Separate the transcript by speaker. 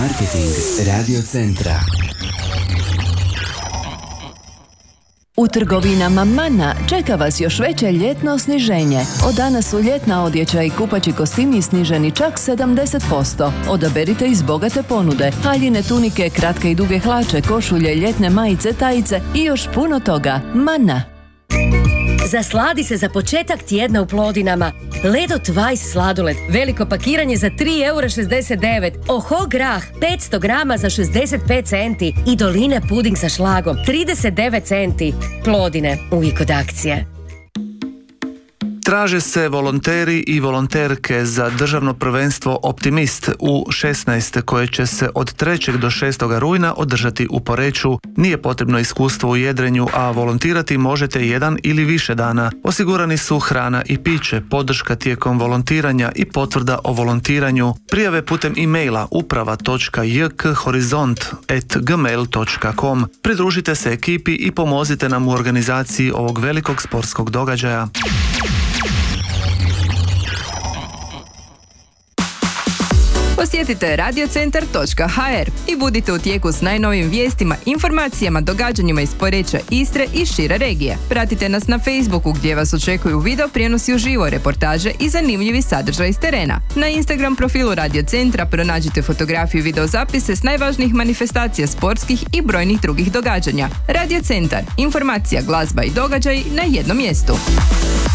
Speaker 1: Marketing Radio Centra.
Speaker 2: U trgovinama Mana čeka vas još veće ljetno sniženje. Od danas su ljetna odjeća i kupaći kostimi sniženi čak 70%. Odaberite iz bogate ponude. Haljine tunike, kratke i duge hlače, košulje, ljetne majice, tajice i još puno toga. Mana.
Speaker 3: Zasladi se za početak tjedna u Plodinama. Ledo Twice sladoled, veliko pakiranje za 3,69 €. Oho grah, 500 grama za 65 centi. I Doline puding sa šlagom, 39 centi. Plodine, uvijek od akcije.
Speaker 4: Traže se volonteri i volonterke za državno prvenstvo Optimist U16 koje će se od 3. do 6. rujna održati u Poreču. Nije potrebno iskustvo u jedrenju, a volontirati možete jedan ili više dana. Osigurani su hrana i piće, podrška tijekom volontiranja i potvrda o volontiranju. Prijave putem e-maila uprava.jkhorizont@gmail.com. Pridružite se ekipi i pomozite nam u organizaciji ovog velikog sportskog događaja.
Speaker 5: Posjetite radiocentar.hr i budite u tijeku s najnovijim vijestima, informacijama, događanjima iz Poreča, Istre i šire regije. Pratite nas na Facebooku gdje vas očekuju video prijenosi uživo, reportaže i zanimljivi sadržaj iz terena. Na Instagram profilu Radio Centra pronađite fotografiju i videozapise s najvažnijih manifestacija sportskih i brojnih drugih događanja. Radio Centar, informacija, glazba i događaj na jednom mjestu.